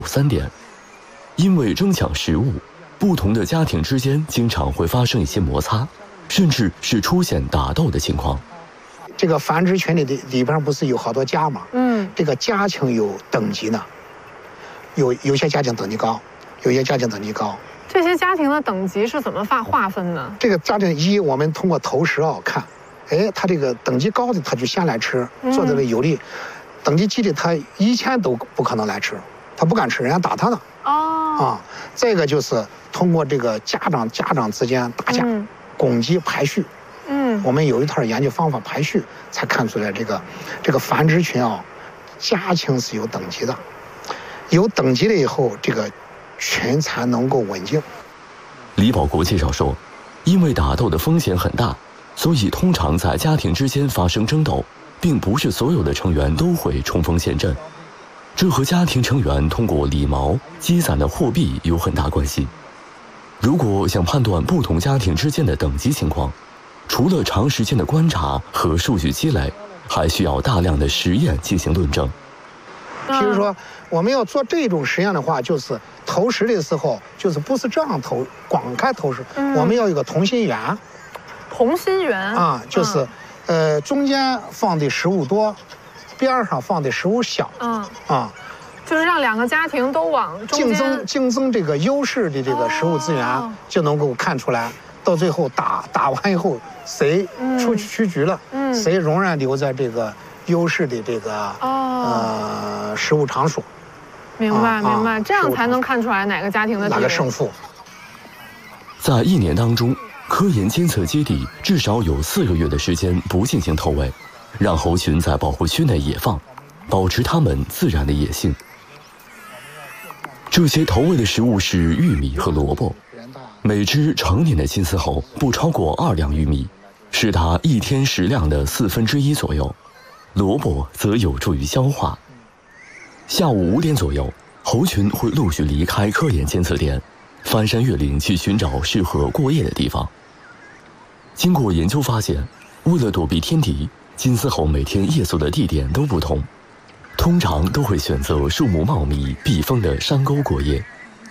3点，因为争抢食物，不同的家庭之间经常会发生一些摩擦，甚至是出现打斗的情况。 这个繁殖群里边不是有好多家吗？这个家庭有等级呢，有些家庭等级高，有些家庭等级高。 这些家庭的等级是怎么划分的？ 这个家庭我们通过投食看，他这个等级高的他就先来吃，做的有利；等级低的他以前都不可能来吃，他不敢吃，人家打他呢。再一个就是通过这个家长之间打架，攻击排序。我们有一套研究方法排序，才看出来这个繁殖群家庭是有等级的，有等级了以后，这个群才能够稳定。 李保国介绍说，因为打斗的风险很大，所以通常在家庭之间发生争斗，并不是所有的成员都会冲锋陷阵，这和家庭成员通过理毛积攒的货币有很大关系。如果想判断不同家庭之间的等级情况，除了长时间的观察和数据积累，还需要大量的实验进行论证。 比如说，我们要做这种实验的话，就是投食的时候，就是不是这样投，广开投食，我们要有个同心圆。 同心圆就是中间放的食物多，边上放的食物小。 就是让两个家庭都往中间竞争这个优势的这个食物资源，就能够看出来。到最后打完以后，谁出局了，谁仍然留在这个优势的这个食物场所。 明白，这样才能看出来哪个家庭的哪个胜负。 在1年当中，科研监测基地至少有4个月的时间不进行投喂，让猴群在保护区内野放，保持它们自然的野性。这些投喂的食物是玉米和萝卜。每只成年的金丝猴不超过2两玉米，是它1天食量的1/4左右。萝卜则有助于消化。下午5点左右，猴群会陆续离开科研监测点，翻山越岭去寻找适合过夜的地方。经过研究发现，为了躲避天敌，金丝猴每天夜宿的地点都不同，通常都会选择树木茂密、避风的山沟过夜。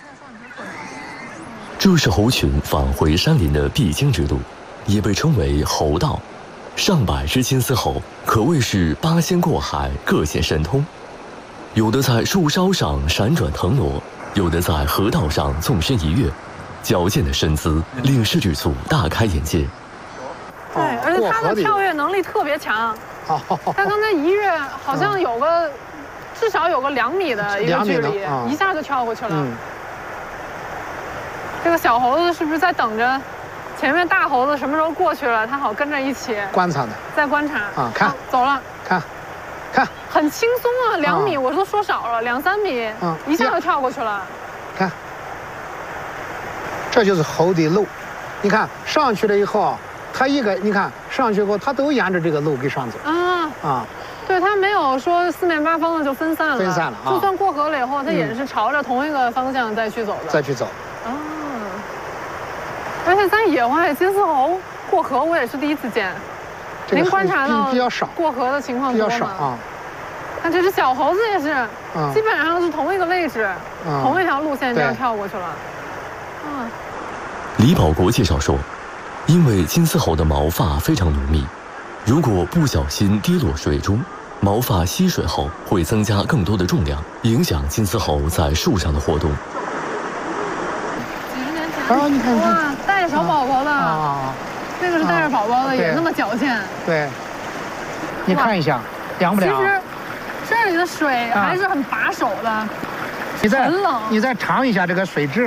这是猴群返回山林的必经之路，也被称为猴道。上百只金丝猴可谓是8仙过海，各显神通。有的在树梢上闪转腾挪，有的在河道上纵身一跃，矫健的身姿令摄制组大开眼界。 对，而且它的跳跃能力特别强。它刚才一跃好像至少有个2米的一个距离，一下就跳过去了。这个小猴子是不是在等着前面大猴子什么时候过去了，它好跟着一起观察呢？ 在观察看走了， 看， 很轻松啊，2米我都说少了，2、3米，一下就跳过去了。 看，这就是猴的路，你看上去了以后，它你看上去以后，它都沿着这个路给上走。 对，它没有说4面8方的就分散了。就算过河了以后，它也是朝着同一个方向再去走的。而且在野外，金丝猴过河我也是第一次见。您观察到比较少过河的情况多吗？ 比较少看这只小猴子也是，基本上是同一个位置，同一条路线这样跳过去了。 李保国介绍说，因为金丝猴的毛发非常浓密，如果不小心跌落水中，毛发吸水后会增加更多的重量，影响金丝猴在树上的活动。 几十年前， 你看， 哇，带着小宝宝的，这个是带着宝宝的，也那么矫健。 对，你看一下，凉不凉？ 其实这里的水还是很把手的，很冷。 你再尝一下这个水质，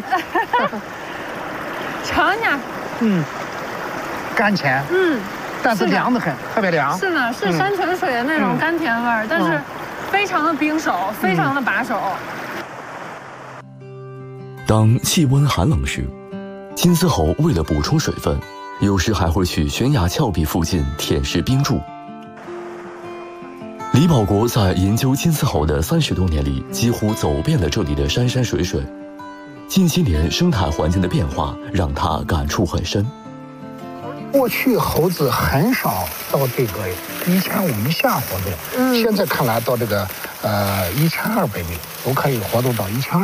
尝一下。 甘甜。但是凉得很，特别凉。 是呢，是山泉水的那种甘甜味儿，但是非常的冰手，非常的把手。 当气温寒冷时，金丝猴为了补充水分，有时还会去悬崖峭壁附近舔舐冰柱。李保国在研究金丝猴的30多年里，几乎走遍了这里的山山水水。近些年生态环境的变化让他感触很深。 过去猴子很少到这个1500以下活动，现在看来到这个1200米都可以活动到1200。